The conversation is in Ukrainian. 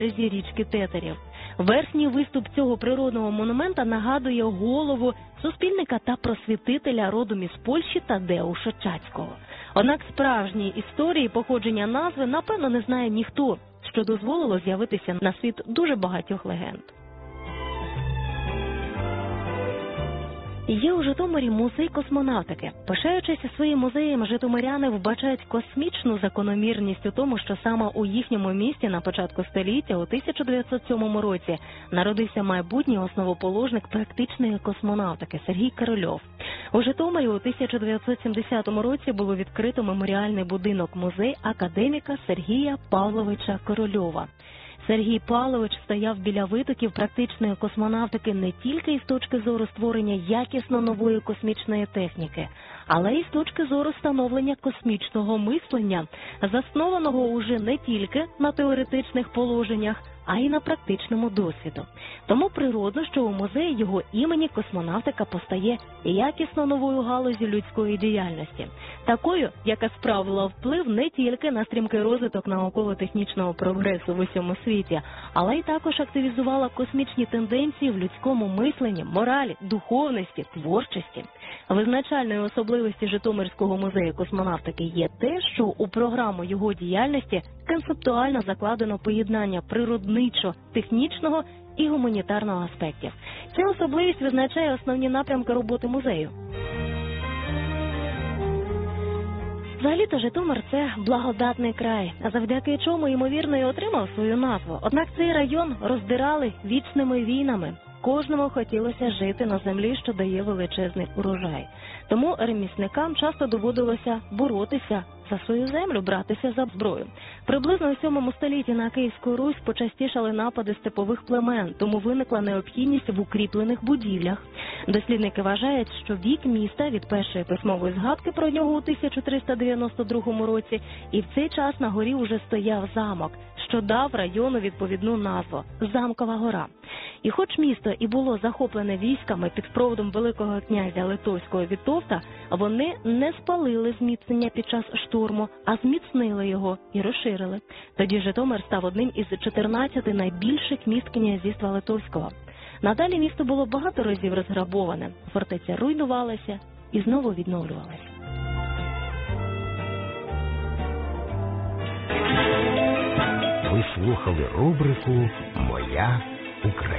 березі річки Тетерів. Верхній виступ цього природного монумента нагадує голову суспільника та просвітителя родом із Польщі Тадеуша Чацького. Однак справжньої історії походження назви, напевно, не знає ніхто, що дозволило з'явитися на світ дуже багатьох легенд. Є у Житомирі музей космонавтики. Пишаючись своїм музеєм, житомиряни вбачають космічну закономірність у тому, що саме у їхньому місті на початку століття, у 1907 році, народився майбутній основоположник практичної космонавтики Сергій Корольов. У Житомирі у 1970 році було відкрито меморіальний будинок-музей академіка Сергія Павловича Корольова. Сергій Павлович стояв біля витоків практичної космонавтики не тільки із точки зору створення якісно нової космічної техніки, але й з точки зору становлення космічного мислення, заснованого уже не тільки на теоретичних положеннях, а й на практичному досвіду. Тому природно, що у музеї його імені космонавтика постає якісно новою галузю людської діяльності, такою, яка справила вплив не тільки на стрімкий розвиток науково-технічного прогресу в усьому світі, але й також активізувала космічні тенденції в людському мисленні, моралі, духовності, творчості. Визначальною особливістю Житомирського музею космонавтики є те, що у програму його діяльності концептуально закладено поєднання природничо-технічного і гуманітарного аспектів. Ця особливість визначає основні напрямки роботи музею. Взагалі-то Житомир – це благодатний край, завдяки чому, ймовірно, і отримав свою назву. Однак цей район роздирали вічними війнами. Кожному хотілося жити на землі, що дає величезний урожай. Тому ремісникам часто доводилося боротися за свою землю, братися за зброю. Приблизно у 7 столітті на Київську Русь почастішали напади степових племен, тому виникла необхідність в укріплених будівлях. Дослідники вважають, що вік міста від першої письмової згадки про нього у 1392 році, і в цей час на горі уже стояв замок, що дав району відповідну назву – Замкова гора. І хоч місто і було захоплене військами під проводом великого князя Литовського Вітовта, вони не спалили зміцнення під час штурму, а зміцнили його і розширили. Тоді Житомир став одним із 14 найбільших міст князівства Литовського. Надалі місто було багато разів розграбоване, фортеця руйнувалася і знову відновлювалася. Ви слухали рубрику «Моя Україна».